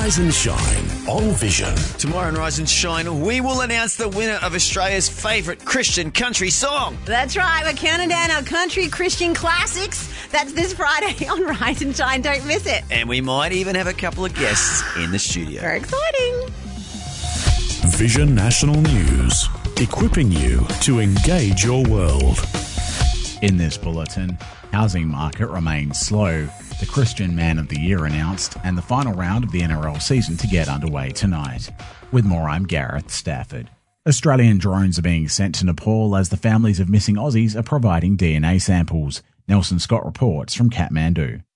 Rise and Shine on Vision. Tomorrow on Rise and Shine, we will announce the winner of Australia's favourite Christian country song. That's right, we're counting down our country Christian classics. That's this Friday on Rise and Shine. Don't miss it. And we might even have a couple of guests in the studio. Very exciting. Vision National News, equipping you to engage your world. In this bulletin, housing market remains slow. The Christian Man of the Year announced, and the final round of the NRL season to get underway tonight. With more, I'm Gareth Stafford. Australian drones are being sent to Nepal as the families of missing Aussies are providing DNA samples. Nelson Scott reports from Kathmandu.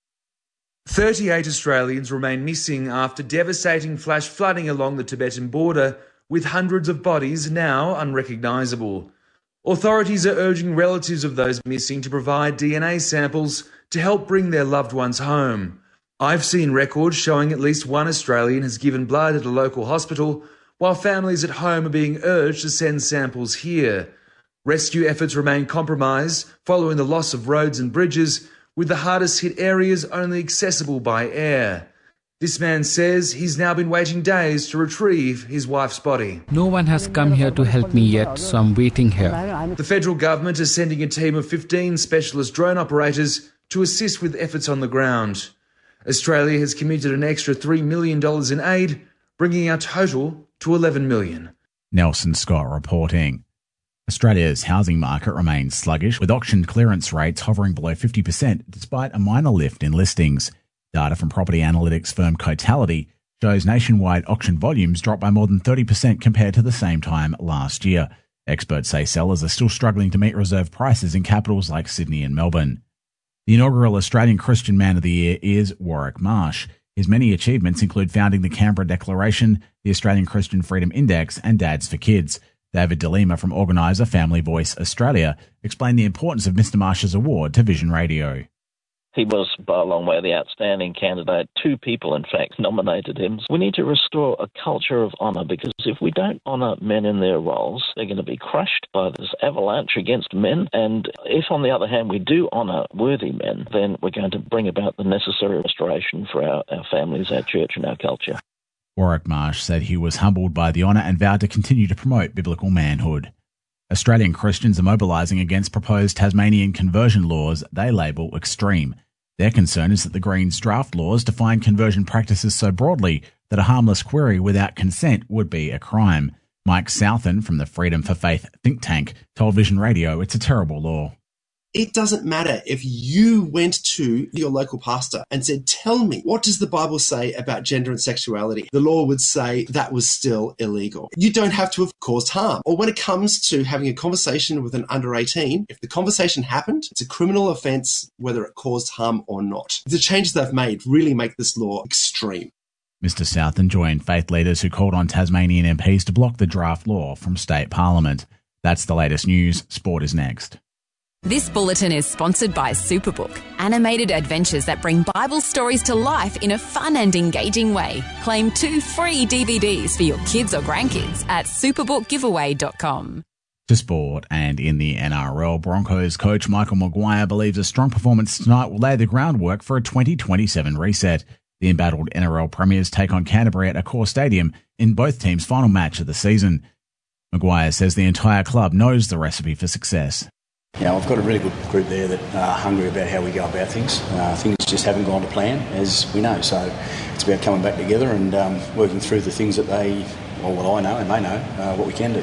38 Australians remain missing after devastating flash flooding along the Tibetan border, with hundreds of bodies now unrecognisable. Authorities are urging relatives of those missing to provide DNA samples to help bring their loved ones home. I've seen records showing at least one Australian has given blood at a local hospital, while families at home are being urged to send samples here. Rescue efforts remain compromised following the loss of roads and bridges, with the hardest hit areas only accessible by air. This man says he's now been waiting days to retrieve his wife's body. No one has come here to help me yet, so I'm waiting here. The federal government is sending a team of 15 specialist drone operators to assist with efforts on the ground. Australia has committed an extra $3 million in aid, bringing our total to $11 million. Nelson Scott reporting. Australia's housing market remains sluggish, with auction clearance rates hovering below 50% despite a minor lift in listings. Data from property analytics firm Cotality shows nationwide auction volumes dropped by more than 30% compared to the same time last year. Experts say sellers are still struggling to meet reserve prices in capitals like Sydney and Melbourne. The inaugural Australian Christian Man of the Year is Warwick Marsh. His many achievements include founding the Canberra Declaration, the Australian Christian Freedom Index, and Dads for Kids. David DeLima from organiser Family Voice Australia explained the importance of Mr Marsh's award to Vision Radio. He was, by a long way, the outstanding candidate. 2 people, in fact, nominated him. We need to restore a culture of honour, because if we don't honour men in their roles, they're going to be crushed by this avalanche against men. And if, on the other hand, we do honour worthy men, then we're going to bring about the necessary restoration for our families, our church and our culture. Warwick Marsh said he was humbled by the honour and vowed to continue to promote biblical manhood. Australian Christians are mobilising against proposed Tasmanian conversion laws they label extreme. Their concern is that the Greens' draft laws define conversion practices so broadly that a harmless query without consent would be a crime. Mike Southen from the Freedom for Faith think tank told Vision Radio it's a terrible law. It doesn't matter if you went to your local pastor and said, tell me, what does the Bible say about gender and sexuality? The law would say that was still illegal. You don't have to have caused harm. Or when it comes to having a conversation with an under 18, if the conversation happened, it's a criminal offence whether it caused harm or not. The changes they've made really make this law extreme. Mr Southen joined faith leaders who called on Tasmanian MPs to block the draft law from state parliament. That's the latest news. Sport is next. This bulletin is sponsored by Superbook, animated adventures that bring Bible stories to life in a fun and engaging way. Claim 2 free DVDs for your kids or grandkids at superbookgiveaway.com. To sport, and in the NRL, Broncos coach Michael Maguire believes a strong performance tonight will lay the groundwork for a 2027 reset. The embattled NRL premiers take on Canterbury at Accor Stadium in both teams' final match of the season. Maguire says the entire club knows the recipe for success. Yeah, I've got a really good group there that are hungry about how we go about things. Things just haven't gone to plan, as we know. So it's about coming back together and working through the things that they, or what I know and they know, what we can do.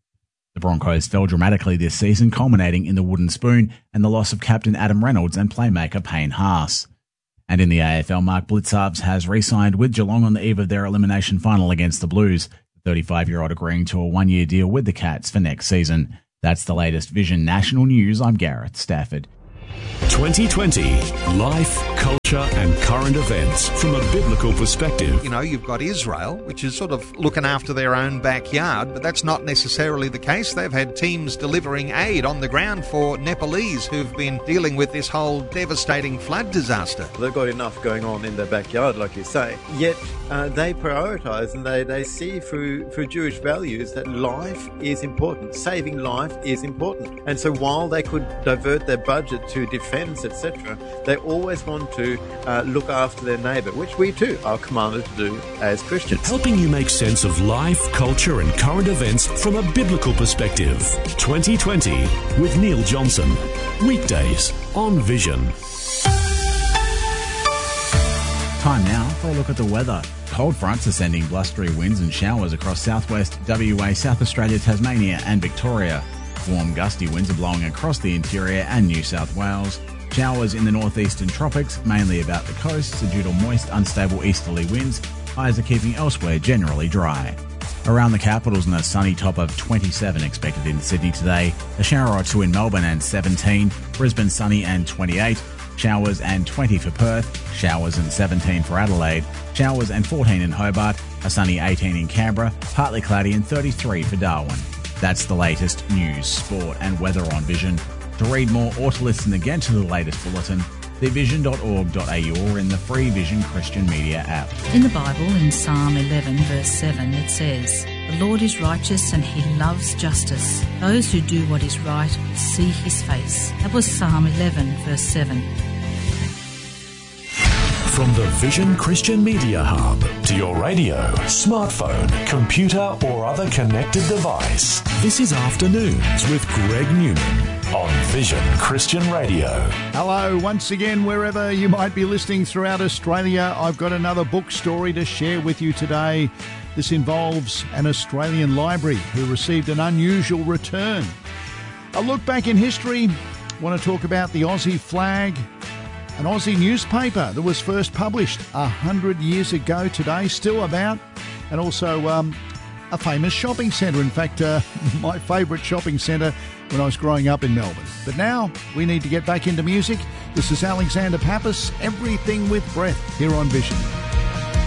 The Broncos fell dramatically this season, culminating in the wooden spoon and the loss of captain Adam Reynolds and playmaker Payne Haas. And in the AFL, Mark Blicavs has re-signed with Geelong on the eve of their elimination final against the Blues. The 35-year-old agreeing to a one-year deal with the Cats for next season. That's the latest Vision National News. I'm Gareth Stafford. 2020 Life, Culture and Current Events from a biblical perspective. You know, you've got Israel, which is sort of looking after their own backyard, but that's not necessarily the case. They've had teams delivering aid on the ground for Nepalese who've been dealing with this whole devastating flood disaster. They've got enough going on in their backyard, like you say, yet they prioritise and they see through Jewish values that life is important. Saving life is important. And so while they could divert their budget to defence, etc., they always want to look after their neighbour, which we too are commanded to do as Christians. Helping you make sense of life, culture and current events from a biblical perspective. 2020 with Neil Johnson. Weekdays on Vision. Time now for a look at the weather. Cold fronts are sending blustery winds and showers across southwest WA, South Australia, Tasmania and Victoria. Warm gusty winds are blowing across the interior and New South Wales. Showers in the northeastern tropics, mainly about the coasts, are due to moist, unstable easterly winds. Highs are keeping elsewhere generally dry. Around the capitals and a sunny top of 27 expected in Sydney today. A shower or two in Melbourne and 17. Brisbane sunny and 28. Showers and 20 for Perth. Showers and 17 for Adelaide. Showers and 14 in Hobart. A sunny 18 in Canberra. Partly cloudy and 33 for Darwin. That's the latest news, sport and weather on Vision. To read more or to listen again to the latest bulletin, vision.org.au or in the free Vision Christian Media app. In the Bible, in Psalm 11 verse 7, it says, "The Lord is righteous and he loves justice. Those who do what is right will see his face." That was Psalm 11 verse 7. From the Vision Christian Media Hub to your radio, smartphone, computer or other connected device. This is Afternoons with Greg Newman on Vision Christian Radio. Hello once again, wherever you might be listening throughout Australia. I've got another book story to share with you today. This involves an Australian library who received an unusual return. A look back in history. I want to talk about the Aussie flag, an Aussie newspaper that was first published 100 years ago today, still about, and also a famous shopping centre. In fact, my favourite shopping centre when I was growing up in Melbourne. But now we need to get back into music. This is Alexander Pappas, Everything with Breath, here on Vision.